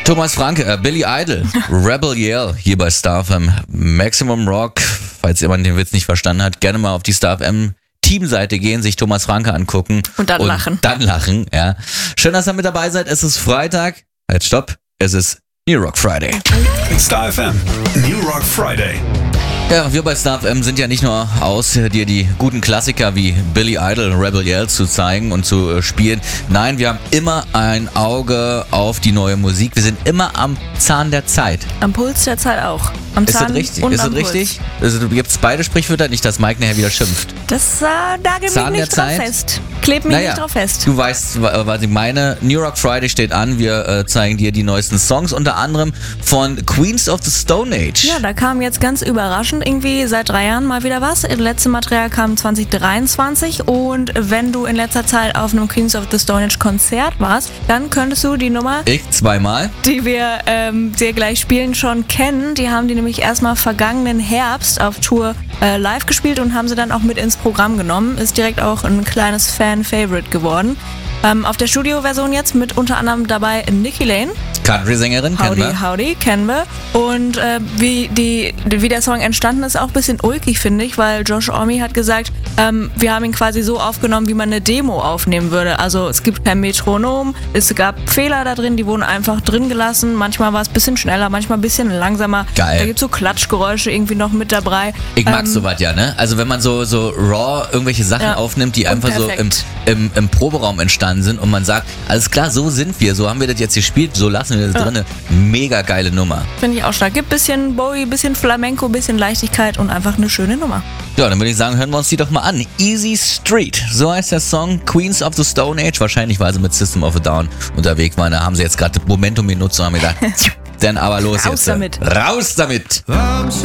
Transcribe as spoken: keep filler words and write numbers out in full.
Thomas Franke, äh, Billy Idol, Rebel Yell hier bei Star F M. Maximum Rock, falls jemand den Witz nicht verstanden hat, gerne mal auf die Star F M Teamseite gehen, sich Thomas Franke angucken. Und dann und lachen. Dann lachen, ja. Schön, dass ihr mit dabei seid. Es ist Freitag. Halt, stopp. Es ist New Rock Friday. Star F M, New Rock Friday. Ja, wir bei Star F M sind ja nicht nur aus, dir die guten Klassiker wie Billy Idol, Rebel Yell zu zeigen und zu äh, spielen. Nein, wir haben immer ein Auge auf die neue Musik. Wir sind immer am Zahn der Zeit. Am Puls der Zeit auch. Am Ist Zahn das richtig? und Ist das am richtig? Also, gibt es beide Sprichwörter, nicht, dass Mike nachher wieder schimpft. Das äh, nagel Zahn mich der nicht drauf Zeit? fest. Kleb mich Naja, nicht drauf fest. Du weißt, wa- was ich meine. New Rock Friday steht an. Wir äh, zeigen dir die neuesten Songs, unter anderem von Queens of the Stone Age. Ja, da kam jetzt ganz überraschend irgendwie seit drei Jahren mal wieder was. Das letzte Material kam zwanzig dreiundzwanzig und wenn du in letzter Zeit auf einem Queens of the Stone Age Konzert warst, dann könntest du die Nummer, Ich zweimal. die wir ähm, dir gleich spielen, schon kennen. Die haben die nämlich erstmal vergangenen Herbst auf Tour äh, live gespielt und haben sie dann auch mit ins Programm genommen. Ist direkt auch ein kleines Fan-Favorite geworden. Ähm, auf der Studioversion jetzt mit unter anderem dabei Nikki Lane. Country-Sängerin, kennen Howdy, wir. howdy, kennen wir. Und äh, wie, die, wie der Song entstanden ist, auch ein bisschen ulkig, finde ich, weil Josh Homme hat gesagt, ähm, wir haben ihn quasi so aufgenommen, wie man eine Demo aufnehmen würde. Also es gibt kein Metronom, es gab Fehler da drin, die wurden einfach drin gelassen. Manchmal war es ein bisschen schneller, manchmal ein bisschen langsamer. Geil. Da gibt es so Klatschgeräusche irgendwie noch mit dabei. Ich mag Ähm, sowas ja, ne? Also wenn man so, so raw irgendwelche Sachen Ja. aufnimmt, die Und einfach so im, perfekt. im, im Proberaum entstanden sind und man sagt, alles klar, so sind wir, so haben wir das jetzt gespielt, so lassen wir das Ja. drinne. Mega geile Nummer. Finde ich auch stark. Gibt ein bisschen Bowie, ein bisschen Flamenco, ein bisschen Leichtigkeit und einfach eine schöne Nummer. Ja, dann würde ich sagen, hören wir uns die doch mal an. Easy Street, so heißt der Song. Queens of the Stone Age, wahrscheinlich weil sie mit System of a Down unterwegs waren. Da haben sie jetzt gerade Momentum genutzt und haben gedacht, dann aber los Raus jetzt. damit. Raus damit. I'm